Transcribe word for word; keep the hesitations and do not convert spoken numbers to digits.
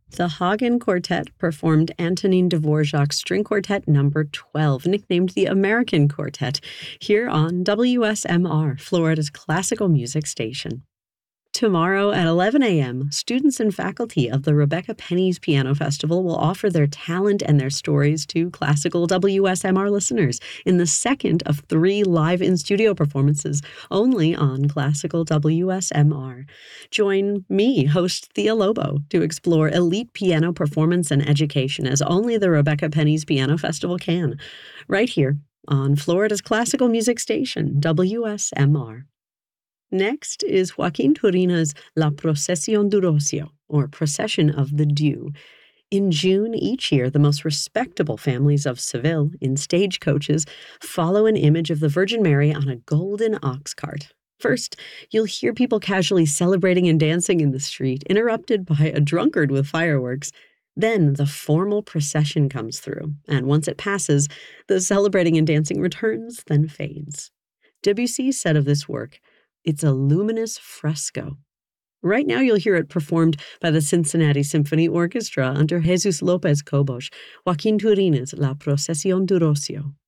The Hagen Quartet performed Antonin Dvorak's String Quartet number twelve, nicknamed the American Quartet, here on W S M R, Florida's classical music station. Tomorrow at eleven a.m., students and faculty of the Rebecca Penny's Piano Festival will offer their talent and their stories to classical W S M R listeners in the second of three live in-studio performances, only on classical W S M R. Join me, host Thea Lobo, to explore elite piano performance and education as only the Rebecca Penny's Piano Festival can, right here on Florida's classical music station, W S M R. Next is Joaquin Turina's La Procesión du Rocio, or Procession of the Dew. In June each year, the most respectable families of Seville, in stagecoaches, follow an image of the Virgin Mary on a golden ox cart. First, you'll hear people casually celebrating and dancing in the street, interrupted by a drunkard with fireworks. Then the formal procession comes through, and once it passes, the celebrating and dancing returns, then fades. Debussy said of this work, "It's a luminous fresco." Right now you'll hear it performed by the Cincinnati Symphony Orchestra under Jesus Lopez Cobos, Joaquin Turina's La Procesión du Rocio.